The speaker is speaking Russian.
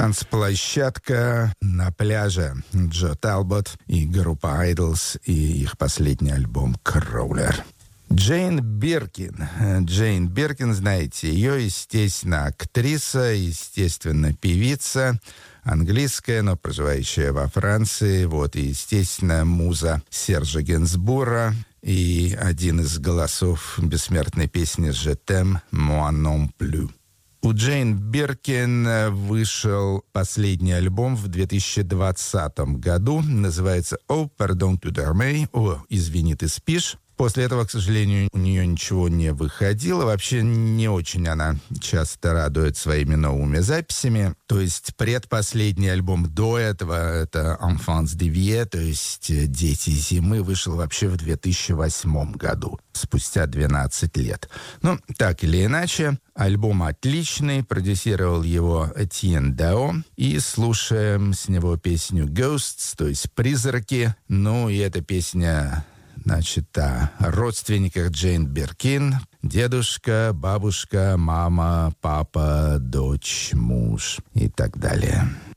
Танцплощадка на пляже. Джо Талбот и группа Idols и их последний альбом «Crawler». Джейн Биркин. Джейн Биркин, знаете, ее, естественно, актриса, естественно, певица, английская, но проживающая во Франции. Вот, и, естественно, муза Сержа Генсбура и один из голосов бессмертной песни «Je t'aime, moi non plus». У Джейн Биркин вышел последний альбом в 2020 году. Называется «Oh, pardon tu dormais». «О, извини, ты спишь». После этого, к сожалению, у нее ничего не выходило. Вообще не очень она часто радует своими новыми записями. То есть предпоследний альбом до этого, это «Enfants d'hiver», то есть «Дети зимы», вышел вообще в 2008 году, спустя 12 лет. Ну, так или иначе, альбом отличный, продюсировал его Этьен Дао. И слушаем с него песню «Ghosts», то есть «Призраки». Ну, и эта песня... Значит, о родственниках Джейн Биркин. Дедушка, бабушка, мама, папа, дочь, муж и так далее.